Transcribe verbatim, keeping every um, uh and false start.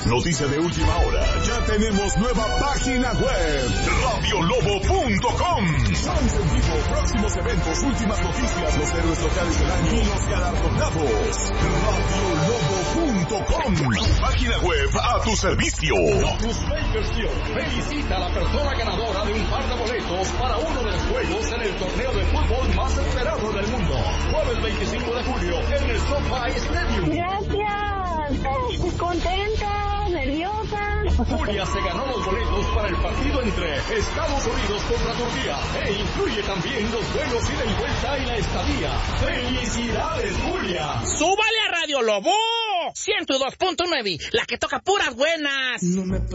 Noticia de última hora. Ya tenemos nueva página web. radio lobo punto com. Shows en vivo, próximos eventos, últimas noticias, los héroes locales del año y los galardonados. radio lobo punto com. Página web a tu servicio. Lotus Bakersfield felicita a la persona ganadora de un par de boletos para uno de los juegos en el torneo de fútbol más esperado del mundo. Jueves veinticinco de julio en el SoFi Stadium. Gracias. Contenta, nerviosa. Julia se ganó los boletos para el partido entre Estados Unidos contra Turquía e incluye también los vuelos ida y vuelta y la estadía. ¡Felicidades, Julia! ¡Súbale a Radio Lobo! ciento dos punto nueve, la que toca puras buenas. No me